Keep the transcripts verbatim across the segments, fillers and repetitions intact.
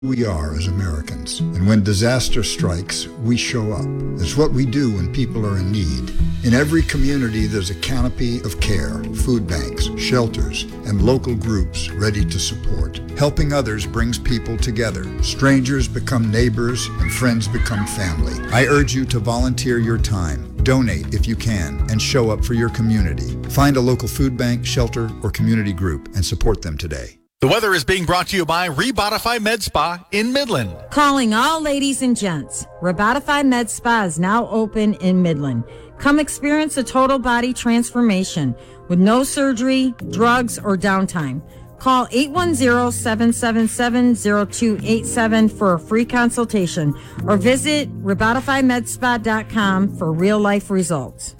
We are as Americans, and when disaster strikes, we show up. It's what we do when people are in need. In every community, there's a canopy of care, food banks, shelters, and local groups ready to support. Helping others brings people together. Strangers become neighbors, and friends become family. I urge you to volunteer your time. Donate if you can, and show up for your community. Find a local food bank, shelter, or community group, and support them today. The weather is being brought to you by Rebotify Med Spa in Midland. Calling all ladies and gents. Rebotify Med Spa is now open in Midland. Come experience a total body transformation with no surgery, drugs, or downtime. Call eight one zero, seven seven seven, zero two eight seven for a free consultation or visit rebotify med spa dot com for real-life results.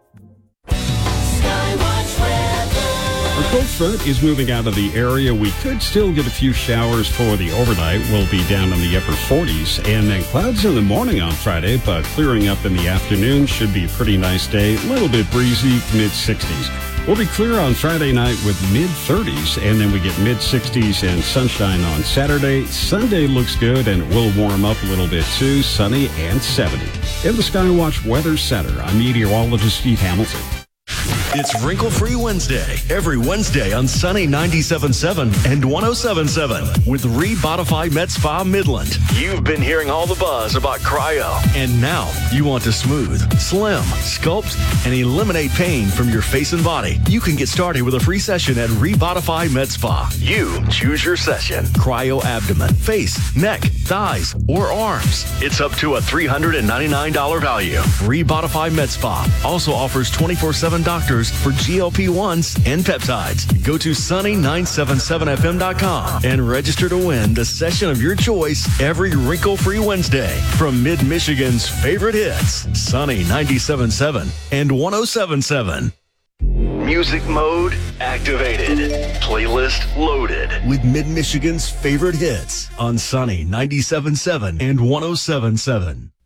A cold front is moving out of the area. We could still get a few showers for the overnight. We'll be down in the upper forties. And then clouds in the morning on Friday, but clearing up in the afternoon. Should be a pretty nice day. A little bit breezy, mid-sixties. We'll be clear on Friday night with mid-thirties, and then we get mid-sixties and sunshine on Saturday. Sunday looks good, and it will warm up a little bit too, sunny and seventy. In the Skywatch Weather Center, I'm meteorologist Steve Hamilton. It's Wrinkle-Free Wednesday, every Wednesday on Sunny ninety-seven point seven and one oh seven point seven with Rebotify Med Spa Midland. You've been hearing all the buzz about cryo, and now you want to smooth, slim, sculpt, and eliminate pain from your face and body. You can get started with a free session at Rebotify Med Spa. You choose your session. Cryo abdomen, face, neck, thighs, or arms. It's up to a three hundred ninety-nine dollars value. Rebotify Med Spa also offers twenty-four seven doctors for G L P ones and peptides. Go to sunny nine seven seven f m dot com and register to win the session of your choice every Wrinkle-Free Wednesday from Mid-Michigan's favorite hits, Sunny ninety-seven point seven and one oh seven point seven. Music mode activated. Playlist loaded with Mid-Michigan's favorite hits on Sunny ninety-seven point seven and one oh seven point seven.